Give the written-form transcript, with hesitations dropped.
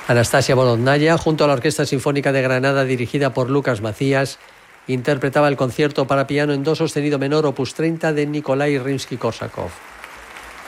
Anastasia Bolotnaya, junto a la Orquesta Sinfónica de Granada dirigida por Lucas Macías, interpretaba el concierto para piano en do sostenido menor opus 30 de Nikolai Rimsky-Korsakov.